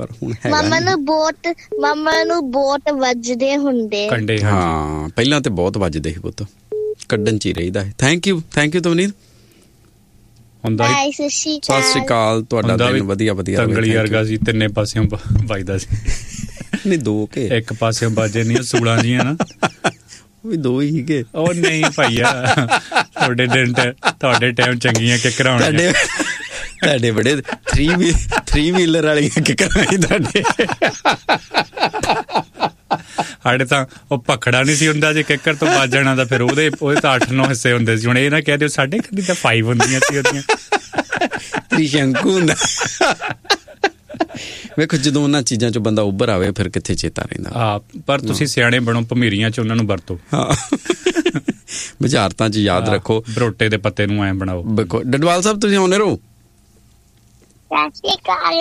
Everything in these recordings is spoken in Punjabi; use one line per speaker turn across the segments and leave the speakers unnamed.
ਪਰ ਹੁਣ ਹੈਗਾ
ਮਾਮਾ ਨੂੰ ਬਹੁਤ ਵੱਜਦੇ ਹੁੰਦੇ
ਕੰਡੇ।
ਹਾਂ ਪਹਿਲਾਂ ਤੇ ਬਹੁਤ ਵੱਜਦੇ ਸੀ ਪੁੱਤ, ਕੱਢਣ ਚ ਹੀ ਰਹੀਦਾ ਹੈ। Thank you ਤਵਨੀਤ।
ਹੁੰਦਾ
ਸਤਿ ਸ਼੍ਰੀ
ਅਕਾਲ। ਤੁਹਾਡਾ ਦਿਨ ਵਧੀਆ
ਤੰਗਲੀ ਵਰਗਾ ਸੀ, ਤਿੰਨੇ ਪਾਸਿਓਂ ਵੱਜਦਾ ਸੀ।
ਨਹੀਂ ਦੋ ਕੇ
ਇੱਕ ਪਾਸਿਓਂ ਵੱਜੇ ਨਹੀਂ, ਸੂਲਾਂ ਜੀਆਂ ਨਾ
ਵੀ ਦੋ ਹੀ ਸੀਗੇ।
ਉਹ ਨਹੀਂ ਭਾਈਆ, ਤੁਹਾਡੇ ਟਾਈਮ ਚੰਗੀਆਂ ਕਿੱਕਰਾਂ ਹੋਣੀਆਂ।
ਤੁਹਾਡੇ ਬੜੇ 3 ਵੀਲਰ ਵਾਲੀਆਂ ਕਿੱਕਰਾਂ ਸੀ ਤੁਹਾਡੇ।
ਸਾਡੇ ਤਾਂ ਉਹ ਭਖੜਾ ਨਹੀਂ ਸੀ ਹੁੰਦਾ, ਜੇ ਕਿੱਕਰ ਤੋਂ ਵੱਜ ਜਾਣਾ ਤਾਂ ਫਿਰ ਉਹਦੇ ਤਾਂ 8-9 ਹਿੱਸੇ ਹੁੰਦੇ ਸੀ। ਹੁਣ ਇਹ ਨਾ ਕਹਿ ਦਿਓ ਸਾਡੇ ਕਦੀ ਤਾਂ 5 ਹੁੰਦੀਆਂ ਸੀ ਉਹਦੀਆਂ।
ਤ੍ਰਿਸ਼ੰਕੂ ਹੁੰਦਾ। ਵੇਖੋ ਜਦੋਂ ਉਹਨਾਂ ਚੀਜ਼ਾਂ ਚੋਂ ਬੰਦਾ ਉੱਭਰ ਆਵੇ ਫਿਰ ਕਿੱਥੇ ਚੇਤਾ ਰਹਿੰਦਾ।
ਹਾਂ, ਪਰ ਤੁਸੀਂ ਸਿਆਣੇ ਬਣੋ, ਭਮੀਰੀਆਂ ਚ ਉਹਨਾਂ ਨੂੰ ਵਰਤੋ। ਹਾਂ,
ਬੁਝਾਰਤਾਂ ਚ ਯਾਦ ਰੱਖੋ।
ਬਰੋਟੇ ਦੇ ਪੱਤੇ ਨੂੰ ਐਂ ਬਣਾਓ।
ਵੇਖੋ ਡਡਵਾਲ ਸਾਹਿਬ ਤੁਸੀਂ ਆਉਂਦੇ ਰਹੋ।
ਸਤਿ ਸ਼੍ਰੀ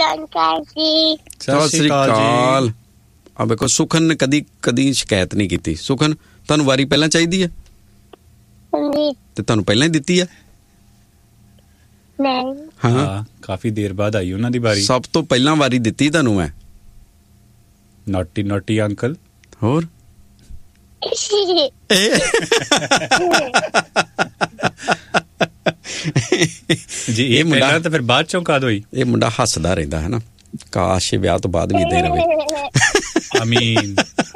ਅਕਾਲ। ਆ ਵੇਖੋ ਸੁਖਨ ਨੇ ਕਦੀ ਸ਼ਿਕਾਇਤ ਨਹੀਂ ਕੀਤੀ। ਸੁਖਨ ਤੁਹਾਨੂੰ ਵਾਰੀ ਪਹਿਲਾਂ ਚਾਹੀਦੀ ਹੈ ਤੇ ਤੁਹਾਨੂੰ ਪਹਿਲਾਂ ਹੀ ਦਿੱਤੀ ਆ।
ਹਾਂ, ਕਾਫੀ ਦੇਰ ਬਾਅਦ ਆਈ ਉਹਨਾਂ ਦੀ ਵਾਰੀ।
ਸਭ ਤੋਂ ਪਹਿਲਾਂ ਵਾਰੀ ਦਿੱਤੀ ਤੁਹਾਨੂੰ ਮੈਂ।
Naughty uncle.
ਹੋਰ
ਜੀ ਇਹ ਮੁੰਡਾ ਤਾਂ ਫਿਰ ਬਾਅਦ ਚੋਂ ਕਾਦ ਹੋਈ।
ਇਹ ਮੁੰਡਾ ਹੱਸਦਾ ਰਹਿੰਦਾ ਹੈ ਨਾ, ਕਾਸ਼ ਵਿਆਹ ਤੋਂ ਬਾਅਦ ਵੀ ਏਦਾਂ ਹੀ ਰਵੇ।
ਆਮੀਨ।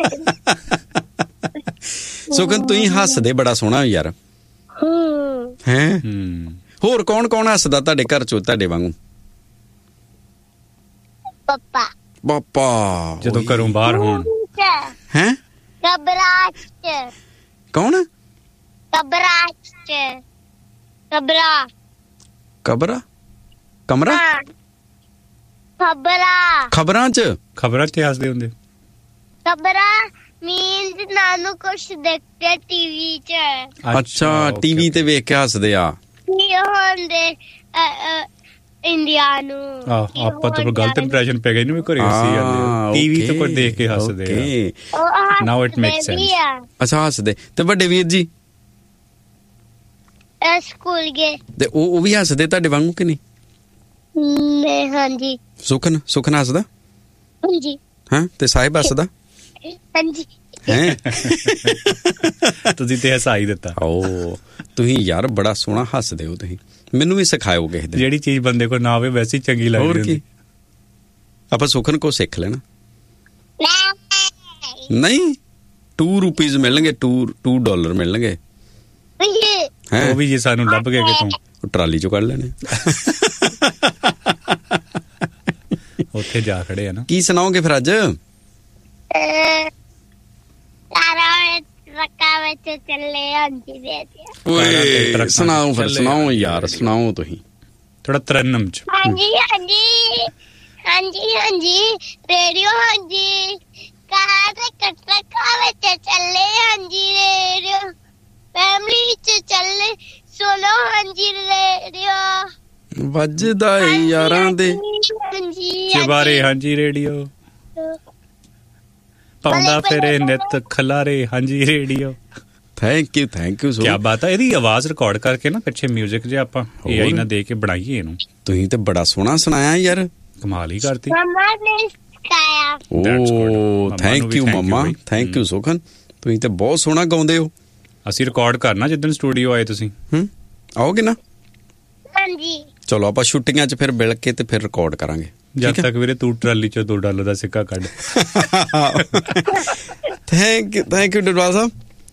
ਸੁਖਨ ਤੁਸੀਂ ਹੱਸਦੇ ਬੜਾ ਸੋਹਣਾ ਯਾਰ। ਹੈਂ ਹੋਰ ਕੌਣ ਹੱਸਦਾ ਤੁਹਾਡੇ ਘਰ ਚੋਂ ਤੁਹਾਡੇ ਵਾਂਗੂ? ਪਾਪਾ
ਜਦੋਂ ਘਰੋਂ ਬਾਹਰ ਹੋਣ।
ਹੈਂ ਕੌਣ? ਕਮਰਾ ਖਬਰਾਂ ਚ ਹੱਸਦੇ ਹੁੰਦੇ।
ਮੀਨਸ ਨਾਨੂ ਕੁਛ ਦੇਖਦੇ ਟੀਵੀ ਚ।
ਅੱਛਾ ਟੀਵੀ ਤੇ ਵੇਖ ਕੇ ਹੱਸਦੇ ਆ।
ਹੁੰਦੇ ਇੰਡੀਆ ਨੂੰ
ਆਪਾਂ ਤਾਂ ਗਲਤ ਇੰਪ੍ਰੈਸ਼ਨ ਪੈ ਗਿਆ ਇਹਨੂੰ ਵੀ ਘਰੇ ਹੱਸੀ ਜਾਂਦੇ ਟੀਵੀ ਤੋਂ ਕੋਈ ਦੇਖ ਕੇ ਹੱਸਦੇ ਆ। ਨਾਓ ਇਟ ਮੇਕਸ ਸੈਂਸ।
ਅੱਛਾ ਹੱਸਦੇ। ਤੇ ਵੱਡੇ ਵੀਰ ਜੀ
ਸਕੂਲ ਗਏ
ਤੇ ਉਹ ਵੀ ਹੱਸਦੇ ਤੁਹਾਡੇ ਵਾਂਗੂ ਕਿ ਨਹੀਂ?
ਹਾਂਜੀ।
ਸੁਖਨ ਹੱਸਦਾ?
ਹਾਂਜੀ।
ਹਾਂ ਤੇ ਸਾਹਿਬ ਹੱਸਦਾ?
ਹਾਂਜੀ।
ਤੁਸੀਂ ਤੇ ਹੱਸਾ ਹੀ ਦਿੱਤਾ।
ਓ ਤੁਸੀਂ ਯਾਰ ਬੜਾ ਸੋਹਣਾ ਹੱਸਦੇ ਹੋ। ਤੁਸੀਂ ਮੈਨੂੰ ਵੀ ਸਿਖਾਇਓ ਕਿਸੇ ਦਿਨ।
ਜਿਹੜੀ ਚੀਜ਼ ਬੰਦੇ ਕੋਲ ਨਾ ਹੋਵੇ ਵੈਸੇ ਹੀ ਚੰਗੀ ਲੱਗਦੀ ਹੁੰਦੀ।
ਆਪਾਂ ਸੁਖਨ ਕੋ ਸਿੱਖ ਲੈਣਾ। ਨਹੀਂ $2 ਮਿਲਣਗੇ, $2 ਮਿਲਣਗੇ।
ਉਹ ਵੀ ਜੇ ਸਾਨੂੰ ਲੱਭ ਗਏ ਕਿਥੋਂ
ਟਰਾਲੀ ਚੋਂ ਕੱਢ ਲੈਣੇ।
ਉੱਥੇ ਜਾ ਖੜੇ ਆ ਨਾ। ਕੀ
ਸੁਣਾਓਗੇ ਫਿਰ ਅੱਜ? ਸੁਣਾਓ ਯਾਰ, ਸੁਣਾਓ ਤੁਸੀਂ
ਥੋੜਾ ਤਰਨਮ ਚ।
ਹਾਂਜੀ ਰੇਡੀਓ। ਹਾਂਜੀ ਚੱਲੇ। ਹਾਂਜੀ ਰੇਡੀਓ ਫੈਮਲੀ ਚ ਚੱਲੇ। ਸੁਣੋ ਹਾਂਜੀ ਰੇਡੀਓ
ਵੱਜਦਾ ਯਾਰਾਂ ਦੇ
ਚਵਾਰੇ। ਹਾਂਜੀ ਰੇਡੀਓ ਪਾਉਂਦਾ ਫਿਰੇ ਨਿੱਤ ਖਲਾਰੇ। ਹਾਂਜੀ ਰੇਡੀਓ।
ਥੈਂਕ ਯੂ
ਕੀ ਬਾਤ ਹੈ। ਇਹਦੀ ਆਵਾਜ਼ ਰਿਕਾਰਡ ਕਰਕੇ ਨਾ ਪਿੱਛੇ ਮਿਊਜ਼ਿਕ ਜੇ ਆਪਾਂ AI ਨਾਲ ਦੇ ਕੇ ਬਣਾਈਏ ਇਹਨੂੰ।
ਤੁਸੀਂ ਤੇ ਬੜਾ ਸੋਹਣਾ ਸੁਣਾਇਆ ਯਾਰ,
ਕਮਾਲ ਹੀ ਕਰਤੀ।
Thank you mama. Thank you ਸੁਖਨ, ਤੁਸੀਂ ਤੇ ਬਹੁਤ ਸੋਹਣਾ ਗਾਉਂਦੇ ਹੋ।
ਅਸੀਂ ਰਿਕਾਰਡ ਕਰਨਾ ਜਿੱਦਣ ਸਟੂਡੀਓ ਆਏ ਤੁਸੀਂ।
ਆਓਗੇ ਨਾ?
ਹਾਂਜੀ।
ਚਲੋ ਆਪਾਂ ਛੁੱਟੀਆਂ ਚ ਫਿਰ ਮਿਲ ਕੇ ਤੇ ਫਿਰ ਰਿਕਾਰਡ ਕਰਾਂਗੇ।
ਜਦ ਤੱਕ ਵੀਰੇ ਤੂੰ ਟਰਾਲੀ ਚੋਂ $2 ਦਾ ਸਿੱਕਾ ਕੱਢ।
Thank you Dadwal Sahib.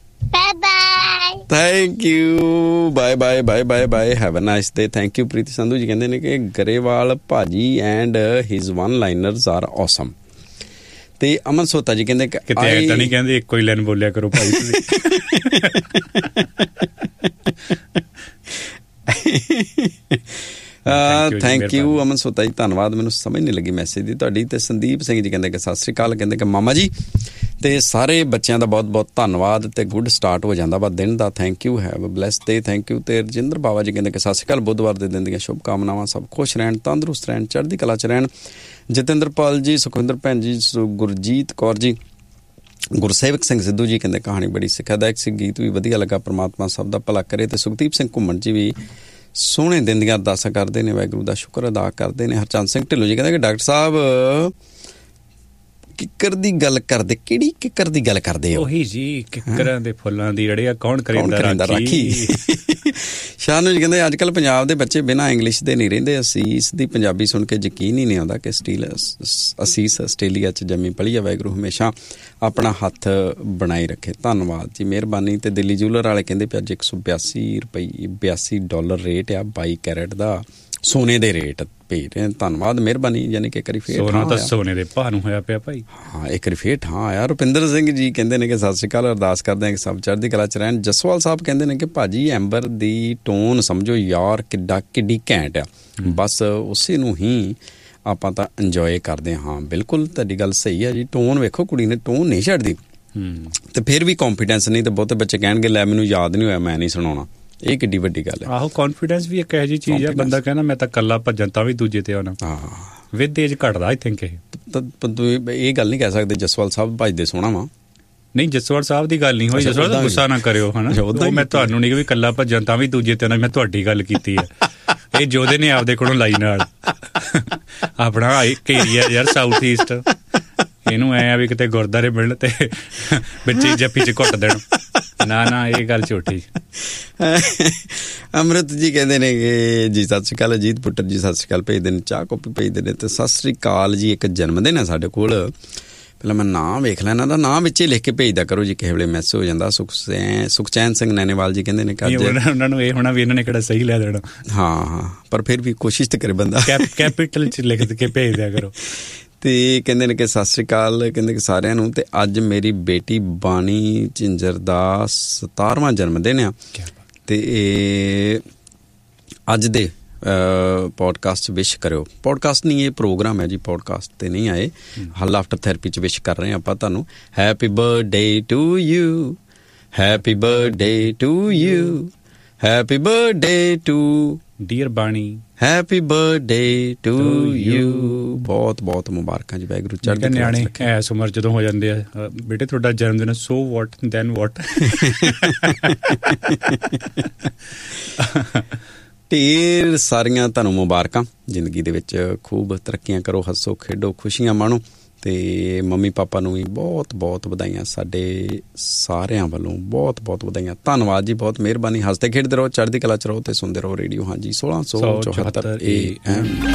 Thank you. Bye. Have a nice day. Thank you. Preeti Sandhu ji ਕਹਿੰਦੇ ਨੇ ਕਿ ਗਰੇਵਾਲ ਭਾਜੀ and his one ਲਾਈਨਰਸ R awesome. ਤੇ ਅਮਨ ਸੋਤਾ ਜੀ ਕਹਿੰਦੇ
ਕਿਤੇ ਐਦਾਂ ਨਹੀਂ ਕਹਿੰਦੇ ਇੱਕੋ ਹੀ ਲਾਈਨ ਬੋਲਿਆ ਕਰੋ ਭਾਈ ਤੁਸੀਂ।
ਥੈਂਕ ਯੂ ਅਮਨ ਸੋਤਾ ਜੀ, ਧੰਨਵਾਦ। ਮੈਨੂੰ ਸਮਝ ਨਹੀਂ ਲੱਗੀ ਮੈਸੇਜ ਦੀ ਤੁਹਾਡੀ। ਤੇ ਸੰਦੀਪ ਸਿੰਘ ਜੀ ਕਹਿੰਦੇ ਕਿ ਸਤਿ ਸ੍ਰੀ ਅਕਾਲ। ਕਹਿੰਦੇ ਕਿ ਮਾਮਾ ਜੀ ਤੇ ਸਾਰੇ ਬੱਚਿਆਂ ਦਾ ਬਹੁਤ ਬਹੁਤ ਧੰਨਵਾਦ ਤੇ ਗੁੱਡ ਸਟਾਰਟ ਹੋ ਜਾਂਦਾ ਵਾ ਦਿਨ ਦਾ। Thank you. Have a blessed day. Thank you. ਤੇ ਰਜਿੰਦਰ ਬਾਵਾ ਜੀ ਕਹਿੰਦੇ ਕਿ ਸਤਿ ਸ੍ਰੀ ਅਕਾਲ। ਬੁੱਧਵਾਰ ਦੇ ਦਿਨ ਦੀਆਂ ਸ਼ੁਭ ਕਾਮਨਾਵਾਂ। ਸਭ ਖੁਸ਼ ਰਹਿਣ, ਤੰਦਰੁਸਤ ਰਹਿਣ, ਚੜ੍ਹਦੀ ਕਲਾ ਚ ਰਹਿਣ। ਜਤਿੰਦਰਪਾਲ ਜੀ, ਸੁਖਵਿੰਦਰ ਭੈਣ ਜੀ, ਗੁਰਜੀਤ ਕੌਰ ਜੀ, ਗੁਰਸੇਵਕ ਸਿੰਘ ਸਿੱਧੂ ਜੀ ਕਹਿੰਦੇ ਕਹਾਣੀ ਬੜੀ ਸਿੱਖਿਆਦਾਇਕ ਸੀ, ਗੀਤ ਵੀ ਵਧੀਆ ਲੱਗਾ, ਪਰਮਾਤਮਾ ਸਭ ਦਾ ਭਲਾ ਕਰੇ। ਤੇ ਸੁਖਦੀਪ ਸਿੰਘ ਘੁੰਮਣ ਜੀ ਵੀ ਸੋਹਣੇ ਦਿਨ ਦੀਆਂ ਅਰਦਾਸਾਂ ਕਰਦੇ ਨੇ, ਵਾਹਿਗੁਰੂ ਦਾ ਸ਼ੁਕਰ ਅਦਾ ਕਰਦੇ ਨੇ। ਹਰਚੰਦ ਸਿੰਘ ਢਿੱਲੋਂ ਜੀ ਕਹਿੰਦੇ ਕਿ ਡਾਕਟਰ ਸਾਹਿਬ ਕਿੱਕਰ ਦੀ ਗੱਲ ਕਰਦੇ, ਕਿਹੜੀ ਕਿੱਕਰ ਦੀ ਗੱਲ ਕਰਦੇ ਹੋ?
ਉਹੀ ਜੀ, ਕਿੱਕਰਾਂ ਦੇ ਫੁੱਲਾਂ ਦੀ ਜਿਹੜੇ ਆ ਕੌਣ ਕਰਿੰਦਾ ਰਾਖੀ।
ਸ਼ਾਹ ਨੂੰ ਜੀ ਕਹਿੰਦੇ ਅੱਜ ਕੱਲ੍ਹ ਪੰਜਾਬ ਦੇ ਬੱਚੇ ਬਿਨਾਂ ਇੰਗਲਿਸ਼ ਦੇ ਨਹੀਂ ਰਹਿੰਦੇ। ਅਸੀਸ ਦੀ ਪੰਜਾਬੀ ਸੁਣ ਕੇ ਯਕੀਨ ਹੀ ਨਹੀਂ ਆਉਂਦਾ ਕਿ ਅਸੀਸ ਆਸਟ੍ਰੇਲੀਆ 'ਚ ਜੰਮੀ ਪਲੀ ਆ। ਵਾਹਿਗੁਰੂ ਹਮੇਸ਼ਾ ਆਪਣਾ ਹੱਥ ਬਣਾਈ ਰੱਖੇ। ਧੰਨਵਾਦ ਜੀ, ਮਿਹਰਬਾਨੀ। ਤੇ ਦਿੱਲੀ ਜੂਲਰ ਵਾਲੇ ਕਹਿੰਦੇ ਵੀ ਅੱਜ $182 ਰੇਟ ਆ 22 ਕੈਰਟ ਦਾ ਸੋਨੇ ਦੇ ਰੇਟ ਭੇਜ ਰਹੇ। ਧੰਨਵਾਦ, ਮਿਹਰਬਾਨੀ। ਯਾਨੀ ਕਿ ਇੱਕ ਵਾਰੀ ਫੇਰ
ਸੋਨਾ ਤਾਂ ਸੋਨੇ ਦੇ ਭਾਅ ਨੂੰ ਹੋਇਆ ਪਿਆ ਭਾਈ।
ਹਾਂ, ਇੱਕ ਵਾਰੀ ਫੇਰ ਠਾਂ ਆਇਆ। ਰੁਪਿੰਦਰ ਸਿੰਘ ਜੀ ਕਹਿੰਦੇ ਨੇ ਕਿ ਸਤਿ ਸ਼੍ਰੀ ਅਕਾਲ, ਅਰਦਾਸ ਕਰਦੇ ਹਾਂ ਕਿ ਸਭ ਚੜ੍ਹਦੀ ਕਲਾ 'ਚ ਰਹਿਣ। ਜਸਵਾਲ ਸਾਹਿਬ ਕਹਿੰਦੇ ਨੇ ਕਿ ਭਾਜੀ ਐਂਬਰ ਦੀ ਟੋਨ ਸਮਝੋ ਯਾਰ ਕਿੱਡੀ ਘੈਂਟ ਆ, ਬਸ ਉਸੇ ਨੂੰ ਹੀ ਆਪਾਂ ਤਾਂ ਇੰਜੋਏ ਕਰਦੇ ਹਾਂ। ਬਿਲਕੁਲ ਤੁਹਾਡੀ ਗੱਲ ਸਹੀ ਹੈ ਜੀ। ਟੋਨ ਵੇਖੋ, ਕੁੜੀ ਨੇ ਟੋਨ ਨਹੀਂ ਛੱਡਦੀ ਤੇ ਫਿਰ ਵੀ ਕੌਨਫੀਡੈਂਸ ਨਹੀਂ। ਤੇ ਬਹੁਤੇ ਬੱਚੇ ਕਹਿਣਗੇ ਲੈ ਮੈਨੂੰ ਯਾਦ ਨਹੀਂ ਹੋਇਆ, ਮੈਂ ਨਹੀਂ ਸੁਣਾਉਣਾ। ਇਹ ਕਿੱਡੀ ਵੱਡੀ ਗੱਲ ਹੈ।
ਆਹੋ, ਕੌਨਫੀਡੈਂਸ ਵੀ ਇੱਕ ਇਹੋ ਜਿਹੀ ਚੀਜ਼ ਹੈ। ਬੰਦਾ ਕਹਿੰਦਾ ਮੈਂ ਤਾਂ ਇਕੱਲਾ ਭੱਜਾਂ ਤਾਂ ਵੀ ਦੂਜੇ ਤੇ ਆਉਣਾ। ਹਾਂ, ਵਿਦ ਏਜ ਘਟਦਾ ਆਈ ਥਿੰਕ।
ਇਹ ਗੱਲ ਨਹੀਂ ਕਹਿ ਸਕਦੇ ਜਸਵਾਲ ਸਾਹਿਬ ਭੱਜਦੇ ਸੋਹਣਾ ਵਾ।
ਨਹੀਂ, ਜਸਵਾਲ ਸਾਹਿਬ ਦੀ ਗੱਲ ਨਹੀਂ ਹੋਈ। ਜਸਵਾਲ ਸਾਹਿਬ ਗੁੱਸਾ ਨਾ ਕਰਿਓ ਹਨਾ। ਮੈਂ ਤੁਹਾਨੂੰ ਨਹੀਂ ਕਿ ਵੀ ਇਕੱਲਾ ਭੱਜਾਂ ਤਾਂ ਵੀ ਦੂਜੇ ਤੇ ਆਉਣਾ, ਮੈਂ ਤੁਹਾਡੀ ਗੱਲ ਕੀਤੀ ਹੈ। ਇਹ ਜੋਧੇ ਨੇ ਆਪਦੇ ਕੋਲੋਂ ਲਾਈ ਨਾਲ ਆਪਣਾ ਏਰੀਆ ਯਾਰ ਸਾਊਥ ਈਸਟ, ਇਹਨੂੰ ਐ ਆ ਵੀ ਕਿਤੇ ਗੁਰਦਾਰੇ ਮਿਲਣ ਤੇ ਬੱਚੇ ਜੱਫੀ 'ਚ ਘੁੱਟ ਦੇਣ। ਨਾ ਇਹ ਗੱਲ ਝੂਠੀ।
ਅੰਮ੍ਰਿਤ ਜੀ ਕਹਿੰਦੇ ਨੇ ਕਿ ਜੀ ਸਤਿ ਸ਼੍ਰੀ ਅਕਾਲ। ਅਜੀਤ ਪੁੱਤਰ ਜੀ ਸਤਿ ਸ਼੍ਰੀ ਅਕਾਲ ਭੇਜਦੇ ਨੇ, ਚਾਹ ਕਾਪੀ ਭੇਜਦੇ ਨੇ। ਤੇ ਸਤਿ ਸ਼੍ਰੀ ਅਕਾਲ ਜੀ, ਇੱਕ ਜਨਮ ਦਿਨ ਹੈ ਸਾਡੇ ਕੋਲ। ਪਹਿਲਾਂ ਮੈਂ ਨਾਂ ਵੇਖ ਲੈਣਾ, ਦਾ ਨਾਂ ਵਿੱਚ ਹੀ ਲਿਖ ਕੇ ਭੇਜਦਾ ਕਰੋ ਜੀ, ਕਿਸੇ ਵੇਲੇ ਮੈਸੇਜ ਹੋ ਜਾਂਦਾ। ਸੁਖਚੈਨ ਸਿੰਘ ਨੈਣੇਵਾਲ ਜੀ ਕਹਿੰਦੇ ਨੇ ਕਿ
ਉਹਨਾਂ ਨੂੰ ਇਹ ਹੋਣਾ ਵੀ ਇਹਨਾਂ ਨੇ ਕਿਹੜਾ ਸਹੀ ਲੈ ਦੇਣਾ।
ਹਾਂ, ਪਰ ਫਿਰ ਵੀ ਕੋਸ਼ਿਸ਼ ਤਾਂ ਕਰੇ ਬੰਦਾ,
ਕੈਪੀਟਲ 'ਚ ਲਿਖ ਕੇ ਭੇਜ ਦਿਆ ਕਰੋ।
ਤੇ ਕਹਿੰਦੇ ਨੇ ਕਿ ਸਤਿ ਸ਼੍ਰੀ ਅਕਾਲ, ਕਹਿੰਦੇ ਕਿ ਸਾਰਿਆਂ ਨੂੰ। ਤੇ ਅੱਜ ਮੇਰੀ ਬੇਟੀ ਬਾਣੀ ਝਿੰਜਰ ਦਾ 17ਵਾਂ ਜਨਮ ਦਿਨ ਆ। ਤੇ ਅੱਜ ਦੇ ਪੋਡਕਾਸਟ 'ਚ ਵਿਸ਼ ਕਰਿਓ। ਪੋਡਕਾਸਟ ਨਹੀਂ, ਇਹ ਪ੍ਰੋਗਰਾਮ ਹੈ ਜੀ, ਪੋਡਕਾਸਟ ਤੇ ਨਹੀਂ ਆਏ। ਹੱਲ ਆਫਟਰ ਥੈਰੇਪੀ 'ਚ ਵਿਸ਼ ਕਰ ਰਹੇ ਹਾਂ ਆਪਾਂ ਤੁਹਾਨੂੰ। Happy birthday to you, happy birthday to you, happy birthday to
dear ਬਾਣੀ,
ਹੈਪੀ ਬਰਥਡੇ ਟੂ ਯੂ। ਬਹੁਤ ਬਹੁਤ ਮੁਬਾਰਕਾਂ ਜੀ, ਵਾਹਿਗੁਰੂ ਚੜ੍ਹਦੀ ਕਲਾ।
ਨਿਆਣੇ ਐਸ ਉਮਰ ਜਦੋਂ ਹੋ ਜਾਂਦੇ ਆ, ਬੇਟੇ ਤੁਹਾਡਾ ਜਨਮ ਦਿਨ, ਸੋ ਵਾਟ ਦੈਨ ਵਾਟ।
ਢੇਰ ਸਾਰੀਆਂ ਤੁਹਾਨੂੰ ਮੁਬਾਰਕਾਂ। ਜ਼ਿੰਦਗੀ ਦੇ ਵਿੱਚ ਖੂਬ ਤਰੱਕੀਆਂ ਕਰੋ, ਹੱਸੋ ਖੇਡੋ, ਖੁਸ਼ੀਆਂ ਮਾਣੋ। ਤੇ ਮੰਮੀ ਪਾਪਾ ਨੂੰ ਵੀ ਬਹੁਤ ਬਹੁਤ ਵਧਾਈਆਂ, ਸਾਡੇ ਸਾਰਿਆਂ ਵੱਲੋਂ ਬਹੁਤ ਬਹੁਤ ਵਧਾਈਆਂ। ਧੰਨਵਾਦ ਜੀ, ਬਹੁਤ ਮਿਹਰਬਾਨੀ। ਹੱਸਦੇ ਖੇਡਦੇ ਰਹੋ, ਚੜ੍ਹਦੀ ਕਲਾ 'ਚ ਰਹੋ ਤੇ ਸੁਣਦੇ ਰਹੋ ਰੇਡੀਓ ਹਾਂਜੀ 1674 AM।